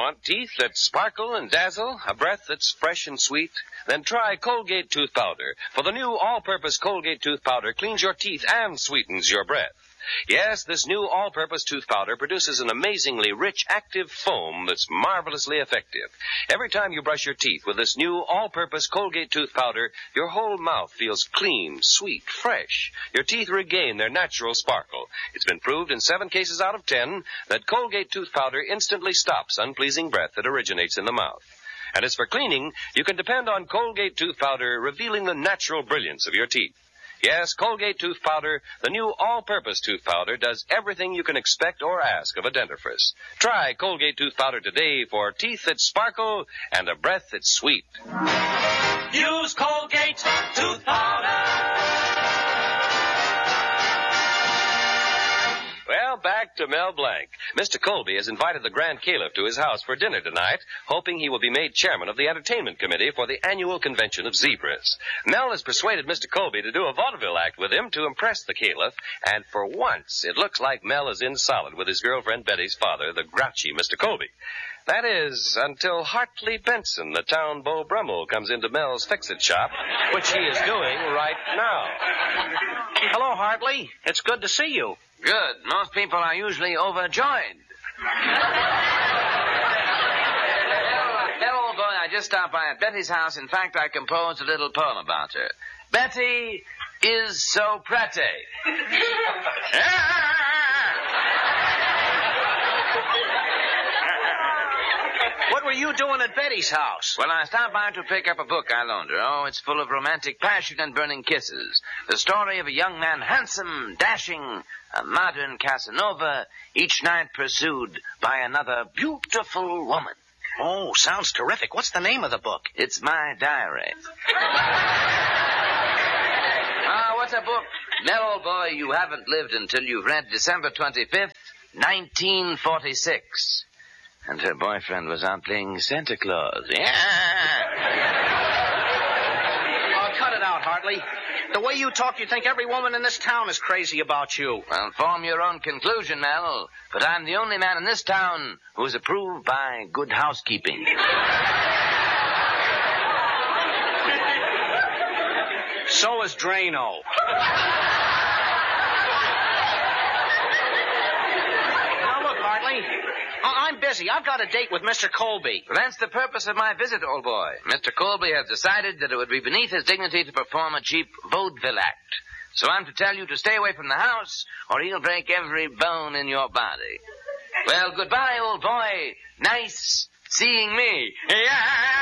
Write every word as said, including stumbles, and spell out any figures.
Want teeth that sparkle and dazzle? A breath that's fresh and sweet? Then try Colgate Tooth Powder. For the new all-purpose Colgate Tooth Powder cleans your teeth and sweetens your breath. Yes, this new all-purpose tooth powder produces an amazingly rich, active foam that's marvelously effective. Every time you brush your teeth with this new all-purpose Colgate tooth powder, your whole mouth feels clean, sweet, fresh. Your teeth regain their natural sparkle. It's been proved in seven cases out of ten that Colgate tooth powder instantly stops unpleasing breath that originates in the mouth. And as for cleaning, you can depend on Colgate tooth powder revealing the natural brilliance of your teeth. Yes, Colgate Tooth Powder, the new all-purpose tooth powder, does everything you can expect or ask of a dentifrice. Try Colgate Tooth Powder today for teeth that sparkle and a breath that's sweet. Use Colgate Tooth Powder. Well, back to Mel Blanc. Mister Colby has invited the Grand Caliph to his house for dinner tonight, hoping he will be made chairman of the entertainment committee for the annual convention of zebras. Mel has persuaded Mister Colby to do a vaudeville act with him to impress the Caliph, and for once it looks like Mel is in solid with his girlfriend Betty's father, the grouchy Mister Colby. That is, until Hartley Benson, the town Beau Brummel, comes into Mel's fix-it shop, which he is doing right now. Hello, Hartley. It's good to see you. Good. Most people are usually overjoyed. Well, old boy, I just stopped by at Betty's house. In fact, I composed a little poem about her. Betty is so pretty. What were you doing at Betty's house? Well, I stopped by to pick up a book I loaned her. Oh, it's full of romantic passion and burning kisses. The story of a young man, handsome, dashing, a modern Casanova, each night pursued by another beautiful woman. Oh, sounds terrific. What's the name of the book? It's my diary. Ah, what's a book? Mel, old boy, you haven't lived until you've read December twenty-fifth, nineteen forty-six. And her boyfriend was out playing Santa Claus. Yeah. Oh, cut it out, Hartley. The way you talk, you think every woman in this town is crazy about you. Well, form your own conclusion, Mel. But I'm the only man in this town who is approved by good housekeeping. So is Drano. Now, look, Hartley. I'm busy. I've got a date with Mister Colby. That's the purpose of my visit, old boy. Mister Colby has decided that it would be beneath his dignity to perform a cheap vaudeville act. So I'm to tell you to stay away from the house, or he'll break every bone in your body. Well, goodbye, old boy. Nice seeing me. Yeah.